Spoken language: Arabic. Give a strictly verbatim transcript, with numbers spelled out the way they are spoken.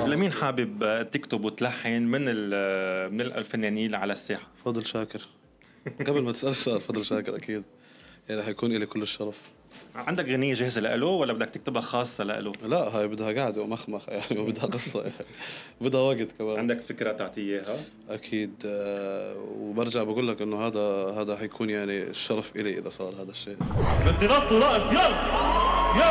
لمين حابب تكتب وتلحن من من الفنانين على الساحة؟ فضل شاكر. قبل ما تسأل السؤال فضل شاكر أكيد، يعني حيكون إلي كل الشرف. عندك غنية جاهزة لإله ولا بدك تكتبها خاصة لإله؟ لا هاي بدها قاعدة ومخمخ يعني وبدها قصة يعني. بدها وقت كمان. عندك فكرة تعطيه إياها؟ أكيد. آه وبرجع بقول لك إنه هذا هذا حيكون يعني الشرف إلي إذا صار هذا الشيء. بدي نط ورقص يلا.